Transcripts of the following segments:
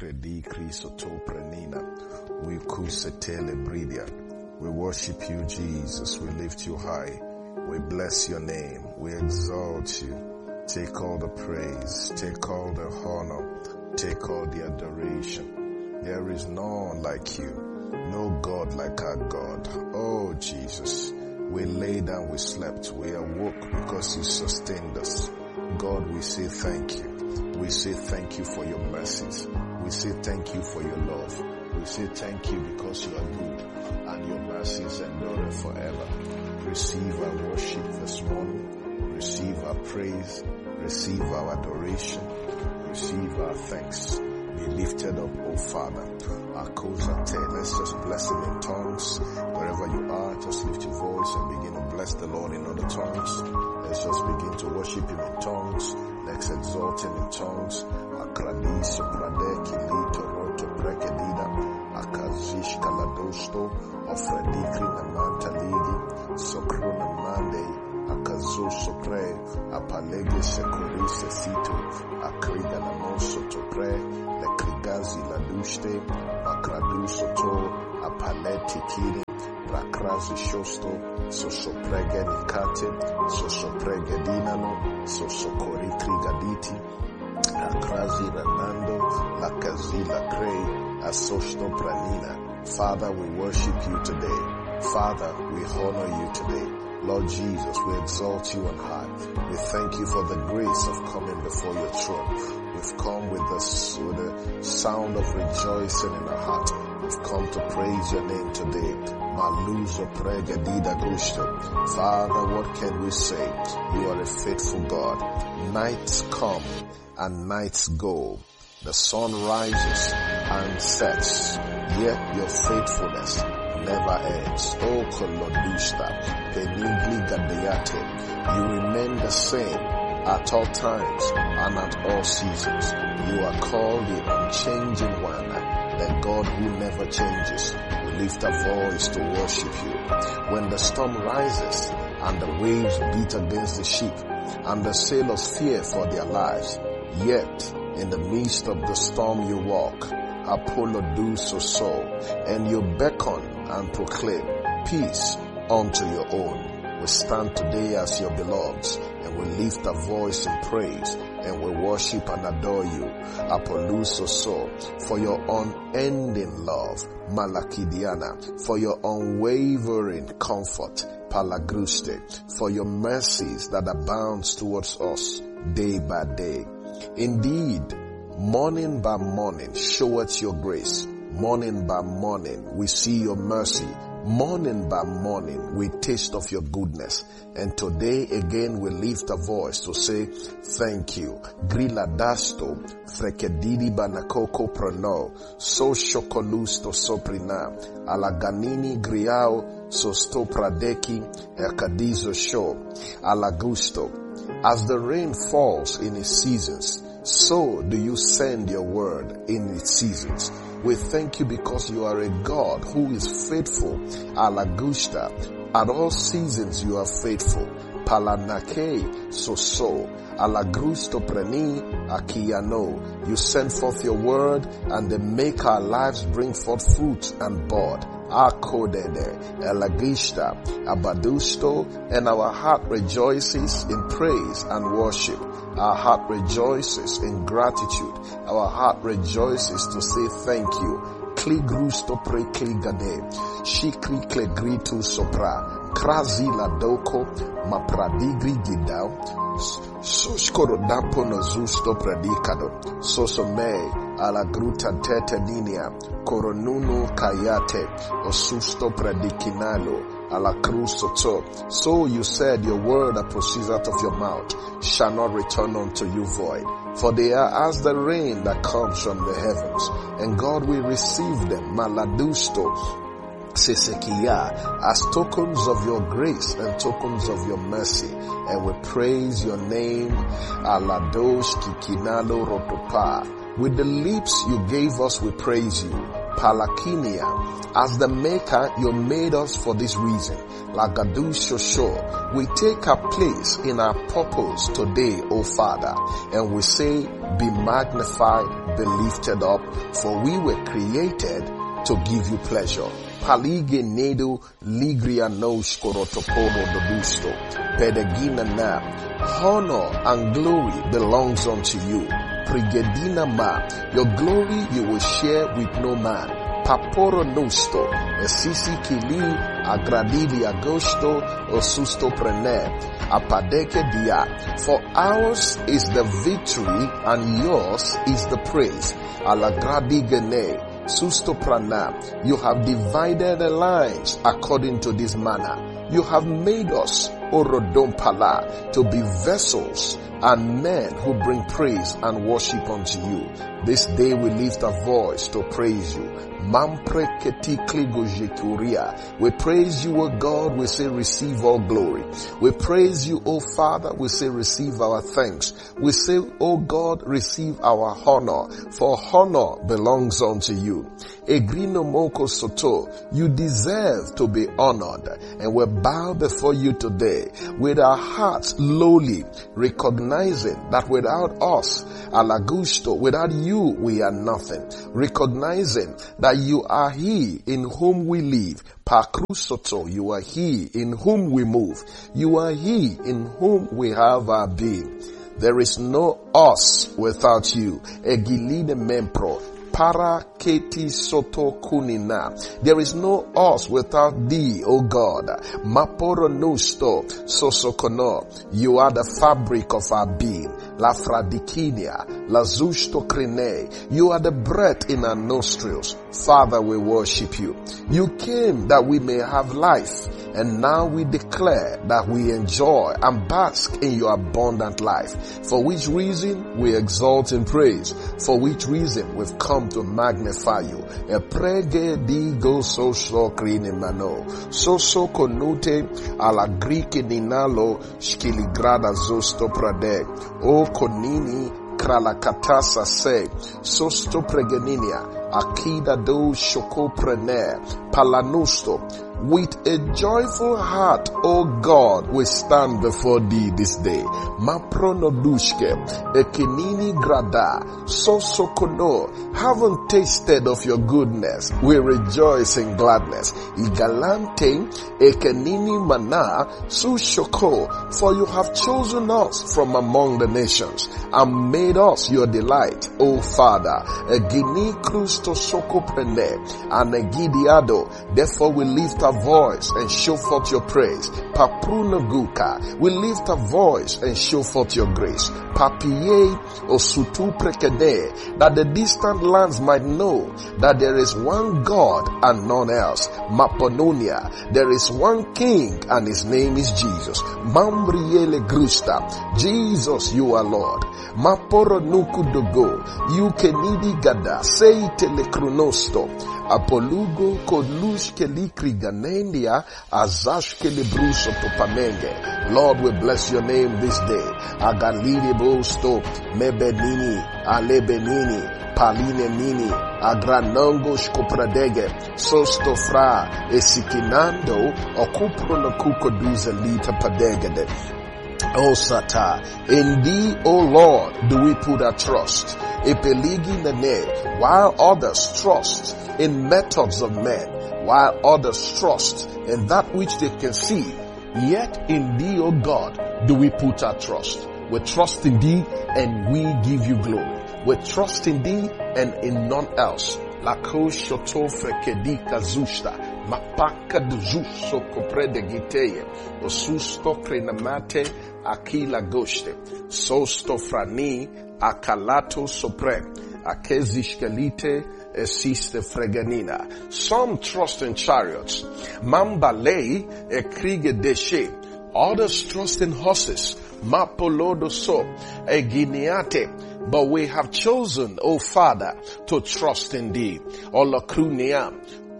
kredi krisoto prenina. We kusetele bridia. We worship you, Jesus. We lift you high. We bless your name. We exalt you. Take all the praise. Take all the honor. Take all the adoration. There is none like you. No God like our God. Oh, Jesus. We lay down, we slept. We awoke because you sustained us. God, we say thank you. We say thank you for your mercies. We say thank you for your love. We say thank you because you are good and your mercies endure forever. Receive our worship this morning. Receive our praise. Receive our adoration. Receive our thanks. Be lifted up, O Father. Let's just bless him in tongues. Wherever you are, just lift your voice and begin to bless the Lord in other tongues. Let's just begin to worship him in tongues. Let's exalt him in tongues. Akradiso pradeki lito roto prekedida. Akazish kaladosto. Ofradikri namanta ligi. Sokruna mande. Akazo sopre. Apalege sekorise sito. Akrida namoso topre. Lekrigazi ladushte. Akraduso to. Apaleti kiri. Rakrazi shosto, sosoprege nikate, sosoprege dinano, sosokori krigaditi, akrazi ranando, lakazila krei, asosto pranina. Father, we worship you today. Father, we honor you today. Lord Jesus, we exalt you on high. We thank you for the grace of coming before your throne. We've come with the sound of rejoicing in our heart. We've come to praise your name today. Maluzo pregedida gusto. Father, what can we say? You are a faithful God. Nights come and nights go. The sun rises and sets. Yet your faithfulness never ends. Oh, Kolodusta, Penigli Gadeate. You remain the same at all times and at all seasons. You are called the unchanging one, the God who never changes. We lift a voice to worship you. When the storm rises and the waves beat against the ship and the sailors fear for their lives, yet in the midst of the storm you walk. Apollo do so, and you beckon and proclaim peace unto your own. We stand today as your beloveds, and we lift a voice in praise, and we worship and adore you. Apollo so, for your unending love, Malakidiana, for your unwavering comfort, Palagruste, for your mercies that abounds towards us day by day. Indeed, morning by morning, showeth your grace. Morning by morning, we see your mercy. Morning by morning, we taste of your goodness. And today again, we lift a voice to say, thank you. Grilla dasto, frekedidi banakoko prono, so shokolusto soprina, alaganini griao, so sto pradeki, ekadizo sho, alagusto. As the rain falls in its seasons, so do you send your word in its seasons. We thank you because you are a God who is faithful. Alagusta, at all seasons you are faithful. Palanake, so. Alagrusto preni, akiano. You send forth your word and they make our lives bring forth fruit and bud. Akodede, elagista, abadusto, and our heart rejoices in praise and worship. Our heart rejoices in gratitude. Our heart rejoices to say thank you. Kligrusto pre kligade, shikli klegritu sopra, krazi ladoko, mapradigri gidao, soskoro dapo no zusto predicado, sosome, ala gruta tete dinia, koronunu kayate, osusto predikinalo, ala cruz soto. So you said your word that proceeds out of your mouth shall not return unto you void. For they are as the rain that comes from the heavens. And God will receive them, maladusto, sesekia, as tokens of your grace and tokens of your mercy. And we praise your name, aladosh kikinalo rotopa. With the lips you gave us, we praise you. Palakinia. As the maker, you made us for this reason. Lagadu Shosho. We take our place in our purpose today, O Father, and we say, be magnified, be lifted up, for we were created to give you pleasure. Palige nedo ligria nos korotopomo dodusto. Pedagina na. Honor and glory belongs unto you. Prigedina ma. Your glory you will share with no man. Paporo nosto. Esisi kili agradili agosto osusto prene. Apadeke dia. For ours is the victory and yours is the praise. Alagradi gene. Susto prana, you have divided the lines according to this manner. You have made us, Orodompala, to be vessels and men who bring praise and worship unto you. This day we lift a voice to praise you. We praise you, O God. We say receive all glory. We praise you, O Father. We say receive our thanks. We say, O God, receive our honor, for honor belongs unto you. Egrino moko soto, you deserve to be honored, and we bow before you today with our hearts lowly, recognizing that without us, Alagusto, without you we are nothing. Recognizing that you are He in whom we live. Pakrusoto, you are He in whom we move. You are He in whom we have our being. There is no us without you. Egiline mempro. Para keti soto kunina. There is no us without thee, O God. Maporo nusto sosokono. You are the fabric of our being. La fradikinia. La zusto krine. You are the breath in our nostrils. Father, we worship you. You came that we may have life. And now we declare that we enjoy and bask in your abundant life. For which reason we exalt and praise. For which reason we've come to magnify you. E prege di go so krine mano. So konute ala grike ninalo skiligrada zosto prade. O konini kralakatasa se. Sosto pregeninia. Akida do shoko prene. Palanusto. With a joyful heart, O God, we stand before thee this day. Mapronodushke, ekinini grada, sosokono, haven't tasted of your goodness. We rejoice in gladness. Igalante, ekenini mana, sushoko, for you have chosen us from among the nations and made us your delight, O Father. Egini krusto soko prene, and egidiado, therefore we lift our voice and show forth your praise. Papunaguka, we lift a voice and show forth your grace. Papiye osutu prekene, that the distant lands might know that there is one God and none else. Mapononia, there is one King and his name is Jesus. Mambriele grusta, Jesus, you are Lord. Maporo nukudogo, you kenidi gada, say telekronosto. Apolugo kodlush kelikri ganendia azash kelibruso topamenge. Lord, we bless your name this day. Agalidi bosto mebenini alebenini paline nini agranongo skopradege sosto fra esikinando okupro no kuko duze lita padegede. O Sata, in thee, O Lord, do we put our trust. Epeligi nene, while others trust in methods of men, while others trust in that which they can see, yet in thee, O God, do we put our trust. We trust in thee and we give you glory. We trust in thee and in none else. Lako shoto frekedika zusta. Mapaka duzuso koprede giteye. Osusto prenamate akila goste. Sosto frani akalato sopre. Akezishkelite esiste freganina. Some trust in chariots. Mambalei ekrige deshe. Others trust in horses. Mapolodo so eginiate. But we have chosen, O Father, to trust in thee. Olakrunia,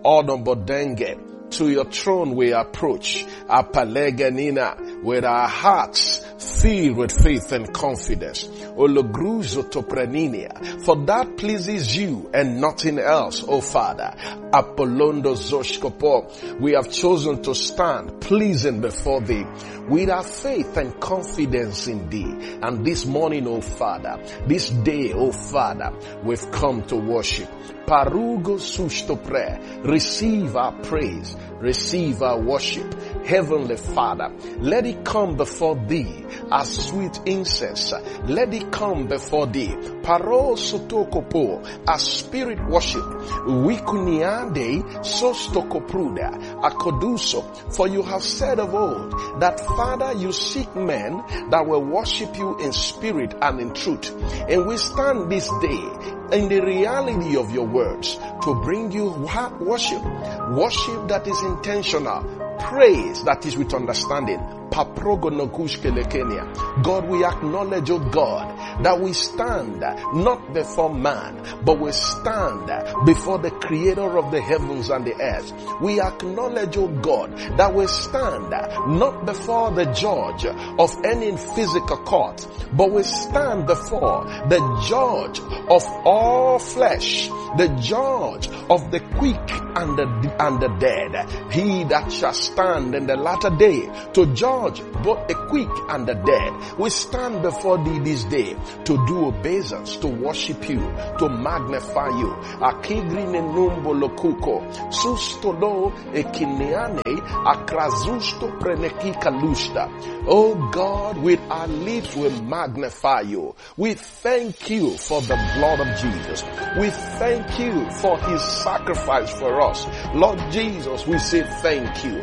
Odombodenge, to your throne we approach. Apaleganina, with our hearts filled with faith and confidence. Ologruzo topreninia. For that pleases you and nothing else, O Father. Apollondo zoshkopo. We have chosen to stand pleasing before thee with our faith and confidence in thee. And this morning, O Father, this day, O Father, we've come to worship. Parugo susto prayer. Receive our praise. Receive our worship. Heavenly Father, let it come before thee as sweet incense. Let it come before thee. Paro sotokopo, as spirit worship. Wikuniande sostokopruda, akoduso. For you have said of old that, Father, you seek men that will worship you in spirit and in truth. And we stand this day in the reality of your words to bring you worship. Worship that is intentional. Praise that is with understanding. God, we acknowledge, oh God, that we stand not before man, but we stand before the creator of the heavens and the earth. We acknowledge, oh God, that we stand not before the judge of any physical court, but we stand before the judge of all flesh, the judge of the quick and the dead. He that shall stand in the latter day to judge both the quick and the dead. We stand before thee this day to do obeisance, to worship you, to magnify you. Akigrine numbo lokuko, sustolo ekineane, akrazusto prenekika lusta. Oh God, with our lips we magnify you. We thank you for the blood of Jesus. We thank you for his sacrifice for us. Lord Jesus, we say thank you.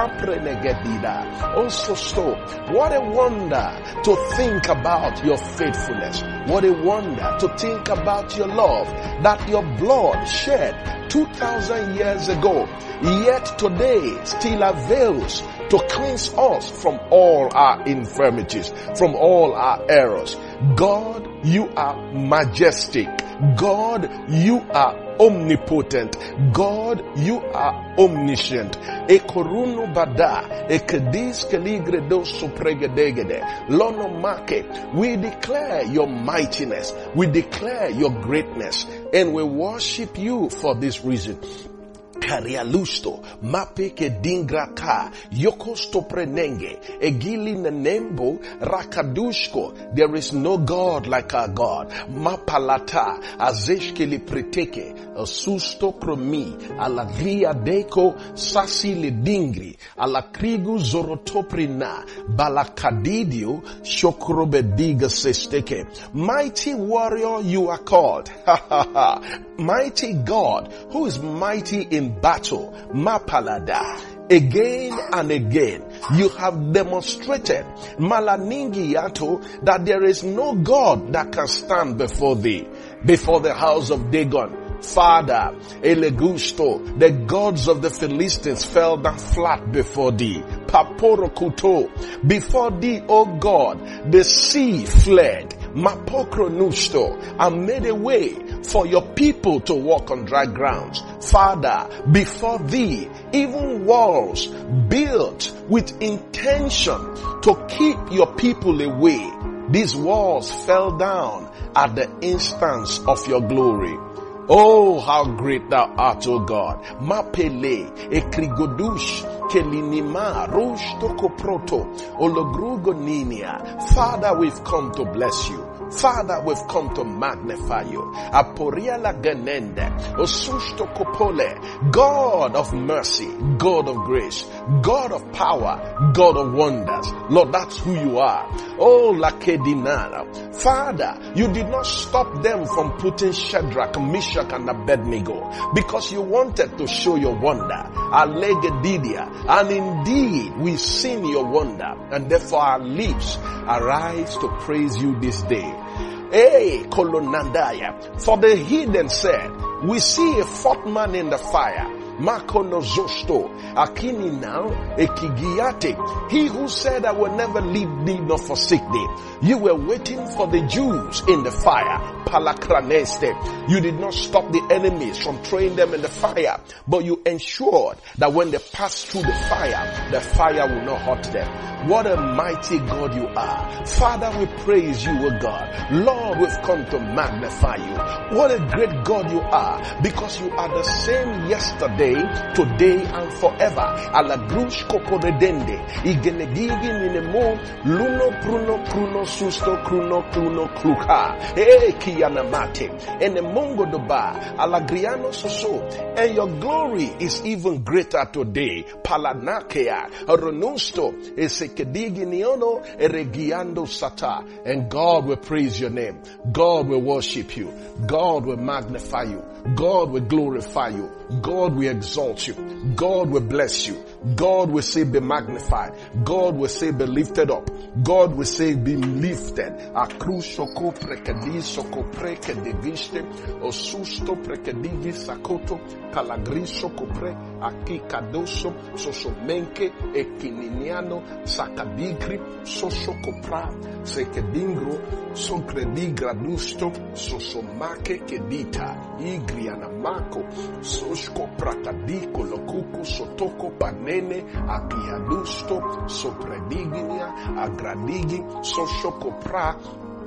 What a wonder to think about your faithfulness. What a wonder to think about your love, that your blood shed 2,000 years ago, yet today still avails to cleanse us from all our infirmities, from all our errors. God, you are majestic. God, you are omnipotent. God, you are omniscient. Ekoruno bada, ekedis keligredo supregedegede, lono make. We declare your mightiness. We declare your greatness. And we worship you for this reason. Karialusto, mapeke dingraka, yokosto prenenge, egili nenembo, rakadushko. There is no God like our God. Mapalata, azeshkeli preteke, susto promi, alagria deko, sasile dingri, alakrigu zorotoprina, balakadidio, shokrobediga sesteke. Mighty warrior you are called. Mighty God, who is mighty in battle, Mapalada. Again and again, you have demonstrated, Malaningi Yato, that there is no God that can stand before thee, before the house of Dagon. Father, Elegusto, the gods of the Philistines fell down flat before thee. Paporokuto, before thee, O God, the sea fled. Mapokronusto, and made a way for your people to walk on dry grounds. Father, before thee, even walls built with intention to keep your people away. These walls fell down at the instance of your glory. Oh, how great thou art, O God. Mapele, ekrigodush, kelinima, rosh tokoproto, ologrugo ninia. Father, we've come to bless you. Father, we've come to magnify you. Aporiala ganende, osusto kopole, God of mercy, God of grace, God of power, God of wonders. Lord, that's who you are. Oh, lakedinara. Father, you did not stop them from putting Shadrach, Meshach, and Abednego because you wanted to show your wonder. Alegedidia. And indeed, we've seen your wonder, and therefore our lips arise to praise you this day. Hey, Kolonandaya. For the heathen said, we see a fourth man in the fire. Makono zosto. Akini now. Ekigiate. He who said, I will never leave thee nor forsake thee. You were waiting for the Jews in the fire. Palakraneste. You did not stop the enemies from throwing them in the fire, but you ensured that when they passed through the fire will not hurt them. What a mighty God you are. Father, we praise you, O God. Lord, we've come to magnify you. What a great God you are, because you are the same yesterday, today, and forever. Alagrush kokoredende. Igenegigi ninemo. Luno pruno pruno susto kruno kruno kruka. Kiyanamate. Ene mongo doba. Alagriano soso. And your glory is even greater today. Palanakea. Ronusto. Esekedigi niono. Eregiando sata. And God will praise your name. God will worship you. God will magnify you. God will glorify you. God will exalt you. God will bless you. God will say be magnified. God will say be lifted up. God will say be lifted. Akrusoko prekedi soko prekediviste osusto prekedigi sakoto kalagriso kopre akikadoso sosomenke ekininiano sakadigri sosokopra sekedingro socredigradusto sosomake kedita igrianamako sosko prakadiko lokuku sotoko panene akiadusto soprediginia agradigi sosokopra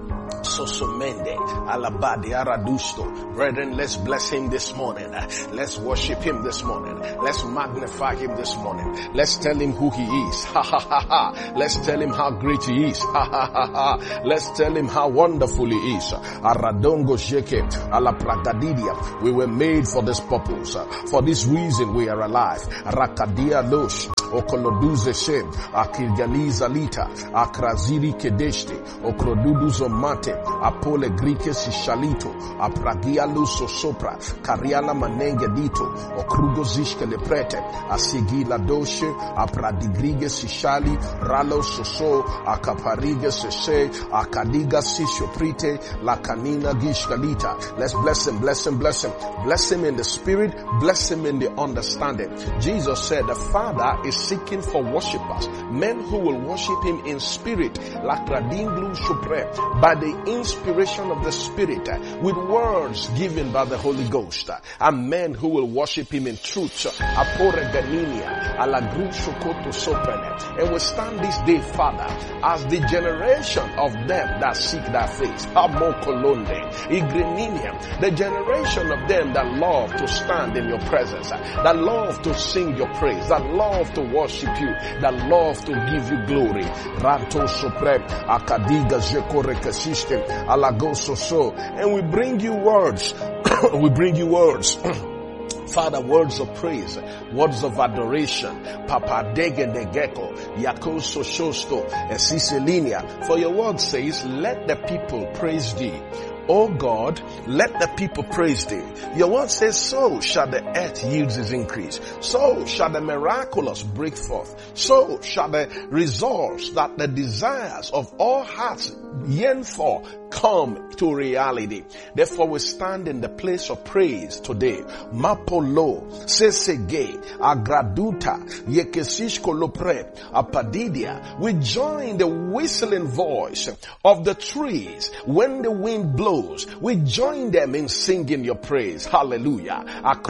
Sosomende, Alabadi, Aradusto. Brethren, let's bless him this morning. Let's worship him this morning. Let's magnify him this morning. Let's tell him who he is. Ha ha ha ha. Let's tell him how great he is. Ha ha ha ha. Let's tell him how wonderful he is. Aradongo Sheke, Ala Pragadidia. We were made for this purpose. For this reason we are alive. Rakadia Losh. Okoloduze Shem, Akirgaliza Lita, Akraziri Kedeshte, Okroduduzo Mate, Apole Grike Sishalito, Apragia Luso Sopra, Kariana Manenge Dito, Okrugo Zishke Leprete, Asigila Doshe, Apradigrige Sishali, Ralo Soso, Akaparige Sese, Akadiga Sishoprite, Lakanina Gishkalita. Let's bless him, bless him, bless him. Bless him in the spirit, bless him in the understanding. Jesus said the Father is seeking for worshippers, men who will worship him in spirit, like Radinglu Shupre, by the inspiration of the Spirit, with words given by the Holy Ghost, and men who will worship him in truth. Apore Ganinia, Alagru Shokoto Sopene. And we stand this day, Father, as the generation of them that seek thy face. Amokolonde, Igreninia, the generation of them that love to stand in your presence, that love to sing your praise, that love to worship you, that love to give you glory. Ranto Sopre, Akadiga Jekoreka System, Alagoso so. And we bring you words. We bring you words. Father, words of praise, words of adoration, Papa Dege de Gecko, Yakoso Shosto, Sicilinia. For your word says, let the people praise thee. O God, let the people praise thee. Your word says, so shall the earth yield its increase. So shall the miraculous break forth. So shall the results that the desires of all hearts yearn for come to reality. Therefore we stand in the place of praise today. Mapolo, Sesege, Agraduta, Yekesishko Lopre, Apadidia. We join the whistling voice of the trees when the wind blows. We join them in singing your praise. Hallelujah.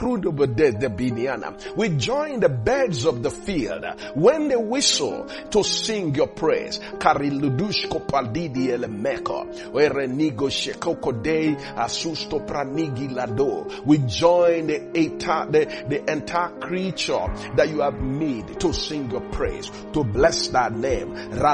We join the birds of the field when they whistle to sing your praise. Kariludushko Paldidi Elemeko. We join the entire creature that you have made to sing your praise, to bless that name.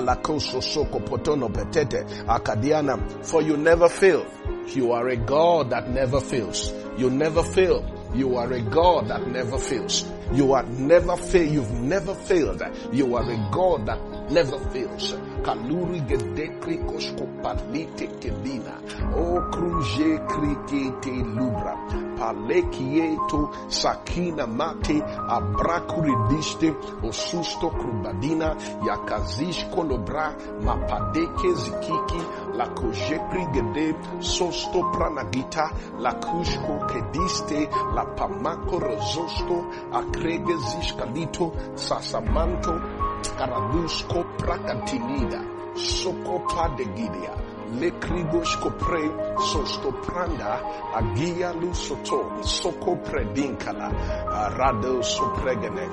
For you never fail. You are a God that never fails. You never fail. You are a God that never fails. You are never fail. You've never failed. You are a God that never fails. Kaluri gedekri koskopalite kedina. O kruje krikete lubra. Palekieto sakina mate abrakuridiste osusto krubadina yakazish kolobra mapadeke zikiki la kojekri gede sosto pranagita la kushko kediste la pamako rozosto akrege zishkalito sasamanto karadusko prakantinida sokopa de gidia le krigos kopre sosto pranda agia lusoto soko predinkala rado sopregene.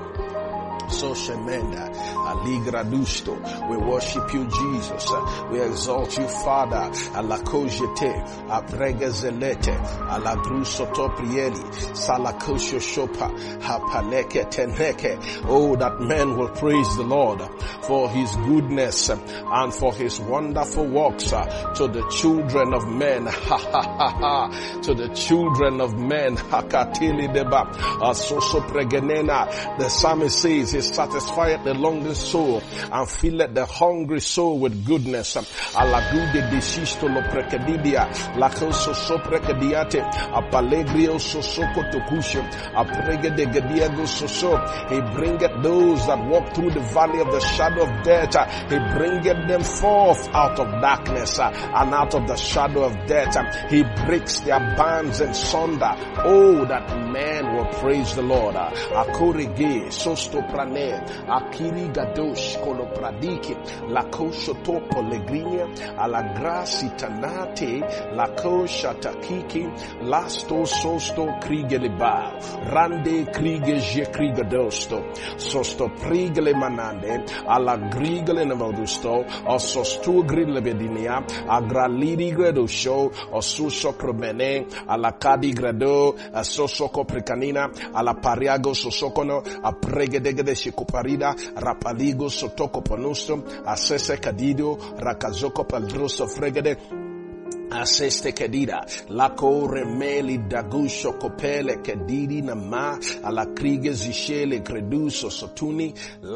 So Shemenda, Aligra Dusto, we worship you, Jesus. We exalt you, Father. Alakojete, Abregezelete, Alagrusoto Prieli, Salakosho Shopa, Hapaleke Teneke. Oh, that men will praise the Lord for his goodness and for his wonderful works to the children of men. Ha ha ha ha. To the children of men. Hakatili deba. Soso Pregenena. The psalmist says, he satisfieth the longing soul and filleth the hungry soul with goodness. Alagude de shisto lo precedidia, la coso soprecediate, apalegrio sosoko tokusho, aprege de gediago soso. He bringeth those that walk through the valley of the shadow of death. He bringeth them forth out of darkness and out of the shadow of death. He breaks their bands and sunder. Oh, that man will praise the Lord. Akorege sosto prane, akiri gadosh kolopradiki, la kosho topo legrinia, ala grasi tanate, la kosha takiki, lasto sosto krigeleba, rande krige je krigadosto, sosto prigele manande, ala grigele nevodusto, o sostu grille bedinia, agraliri gredosho, o suso kromene, ala kadi grado, a sosoko precanina, ala pariago sosokono, a pregedegede shikuparida, rapaligo sotoko ponustum, a sese cadido, rakazoko paldroso fregede, Aseste kedida, lako remeli dagusho kopele kedidi nama, ala krige zishele creduso sotuni,